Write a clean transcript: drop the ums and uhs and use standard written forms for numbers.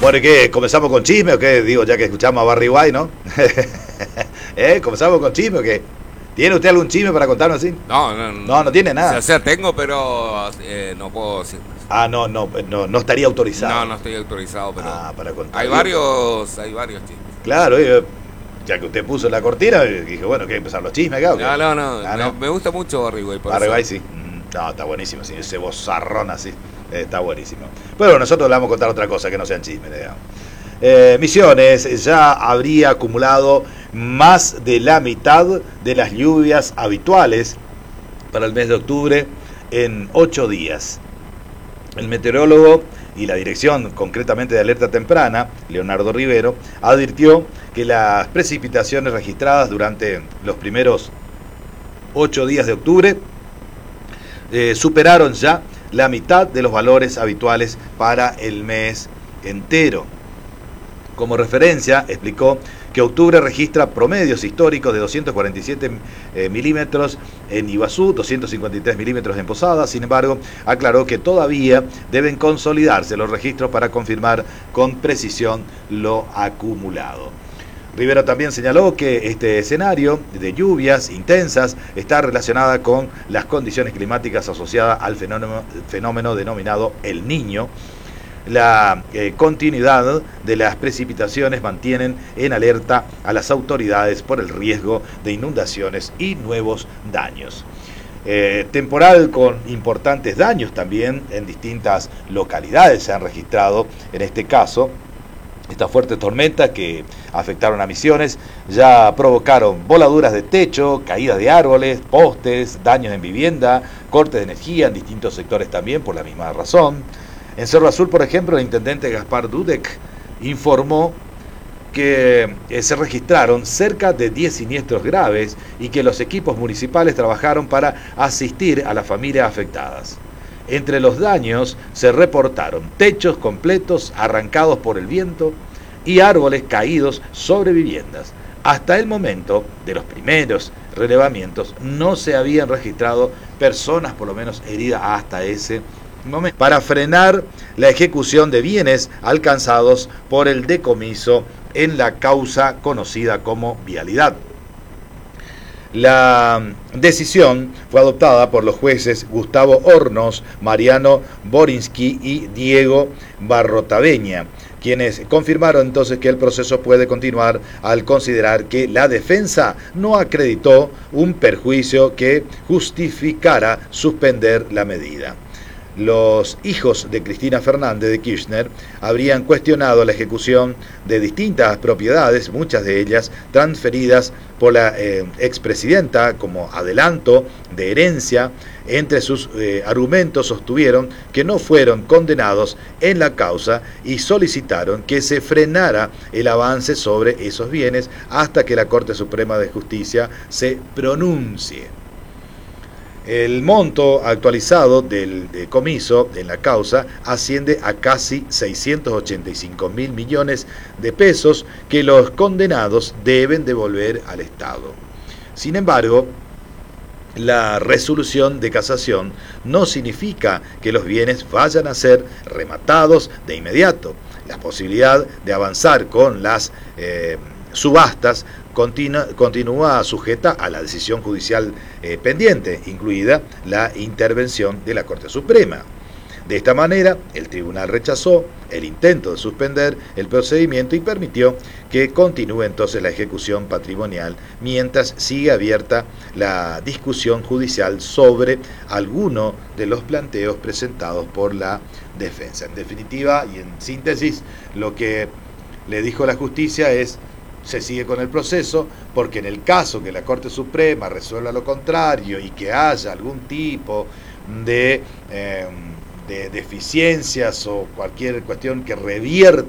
Bueno, ¿y qué? ¿Comenzamos con chisme o qué? Digo, ya que escuchamos a Barry White, ¿no? ¿Comenzamos con chisme o qué? ¿Tiene usted algún chisme para contarnos así? No, No, no tiene nada. o sea, tengo, pero no puedo decir. Ah, no estaría autorizado. No, no estoy autorizado, pero Para contar. hay varios chismes. Claro, ya que usted puso la cortina, dije, bueno, ¿qué? ¿Empezar los chismes acá o qué? No, me gusta mucho Barry White. Barry White, sí. No, está buenísimo, sí, ese vozarrón así. Está buenísimo. Pero nosotros le vamos a contar otra cosa que no sean chismes, digamos. Misiones ya habría acumulado más de la mitad de las lluvias habituales para el mes de octubre en 8 días. El meteorólogo y la dirección concretamente de alerta temprana, Leonardo Rivero, advirtió que las precipitaciones registradas durante los primeros 8 días de octubre superaron ya la mitad de los valores habituales para el mes entero. Como referencia, explicó que octubre registra promedios históricos de 247 milímetros en Iguazú, 253 milímetros en Posadas. Sin embargo, aclaró que todavía deben consolidarse los registros para confirmar con precisión lo acumulado. Rivero también señaló que este escenario de lluvias intensas está relacionada con las condiciones climáticas asociadas al fenómeno denominado El Niño. La continuidad de las precipitaciones mantienen en alerta a las autoridades por el riesgo de inundaciones y nuevos daños. Temporal con importantes daños también en distintas localidades se han registrado. En este caso, estas fuertes tormentas que afectaron a Misiones ya provocaron voladuras de techo, caídas de árboles, postes, daños en vivienda, cortes de energía en distintos sectores también por la misma razón. En Cerro Azul, por ejemplo, el intendente Gaspar Dudek informó que se registraron cerca de 10 siniestros graves y que los equipos municipales trabajaron para asistir a las familias afectadas. Entre los daños se reportaron techos completos arrancados por el viento y árboles caídos sobre viviendas. Hasta el momento de los primeros relevamientos no se habían registrado personas por lo menos heridas hasta ese momento, para frenar la ejecución de bienes alcanzados por el decomiso en la causa conocida como vialidad. La decisión fue adoptada por los jueces Gustavo Hornos, Mariano Borinsky y Diego Barrotaveña, quienes confirmaron entonces que el proceso puede continuar al considerar que la defensa no acreditó un perjuicio que justificara suspender la medida. Los hijos de Cristina Fernández de Kirchner habrían cuestionado la ejecución de distintas propiedades, muchas de ellas transferidas por la expresidenta como adelanto de herencia. Entre sus argumentos sostuvieron que no fueron condenados en la causa y solicitaron que se frenara el avance sobre esos bienes hasta que la Corte Suprema de Justicia se pronuncie. El monto actualizado del decomiso en la causa asciende a casi 685.000 millones de pesos que los condenados deben devolver al Estado. Sin embargo, la resolución de casación no significa que los bienes vayan a ser rematados de inmediato. La posibilidad de avanzar con las subastas continúa sujeta a la decisión judicial pendiente, incluida la intervención de la Corte Suprema. De esta manera, el tribunal rechazó el intento de suspender el procedimiento y permitió que continúe entonces la ejecución patrimonial mientras sigue abierta la discusión judicial sobre alguno de los planteos presentados por la defensa. En definitiva y en síntesis, lo que le dijo la justicia es: se sigue con el proceso, porque en el caso que la Corte Suprema resuelva lo contrario y que haya algún tipo de deficiencias o cualquier cuestión que revierta